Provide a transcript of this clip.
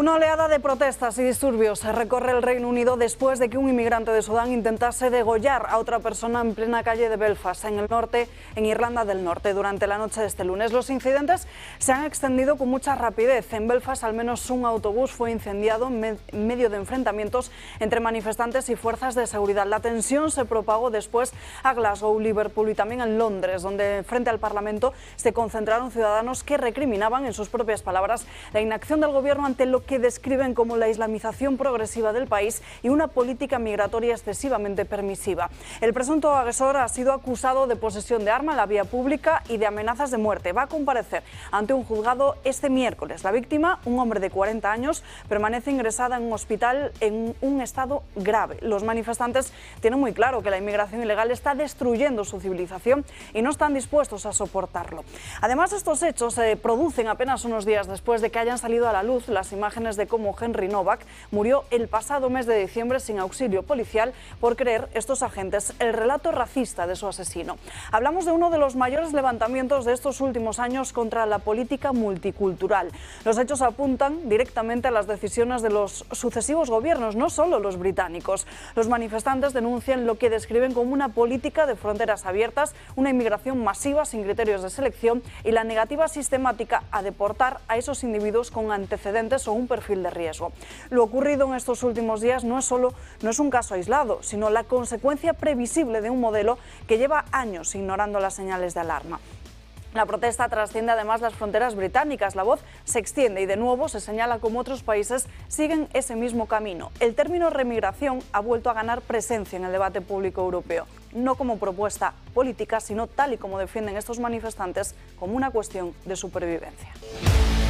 Una oleada de protestas y disturbios recorre el Reino Unido después de que un inmigrante de Sudán intentase degollar a otra persona en plena calle de Belfast, en el norte, en Irlanda del Norte, durante la noche de este lunes. Los incidentes se han extendido con mucha rapidez. En Belfast, al menos un autobús fue incendiado en medio de enfrentamientos entre manifestantes y fuerzas de seguridad. La tensión se propagó después a Glasgow, Liverpool y también en Londres, donde frente al Parlamento se concentraron ciudadanos que recriminaban, en sus propias palabras, la inacción del gobierno ante lo que describen como la islamización progresiva del país y una política migratoria excesivamente permisiva. El presunto agresor ha sido acusado de posesión de arma en la vía pública y de amenazas de muerte. Va a comparecer ante un juzgado este miércoles. La víctima, un hombre de 40 años, permanece ingresada en un hospital en un estado grave. Los manifestantes tienen muy claro que la inmigración ilegal está destruyendo su civilización y no están dispuestos a soportarlo. Además, estos hechos se producen apenas unos días después de que hayan salido a la luz las imágenes de cómo Henry Novak murió el pasado mes de diciembre sin auxilio policial por creer estos agentes el relato racista de su asesino. Hablamos de uno de los mayores levantamientos de estos últimos años contra la política multicultural. Los hechos apuntan directamente a las decisiones de los sucesivos gobiernos, no solo los británicos. Los manifestantes denuncian lo que describen como una política de fronteras abiertas, una inmigración masiva sin criterios de selección y la negativa sistemática a deportar a esos individuos con antecedentes o un perfil de riesgo. Lo ocurrido en estos últimos días no es un caso aislado, sino la consecuencia previsible de un modelo que lleva años ignorando las señales de alarma. La protesta trasciende además las fronteras británicas. La voz se extiende y de nuevo se señala cómo otros países siguen ese mismo camino. El término remigración ha vuelto a ganar presencia en el debate público europeo, no como propuesta política, sino tal y como defienden estos manifestantes, como una cuestión de supervivencia.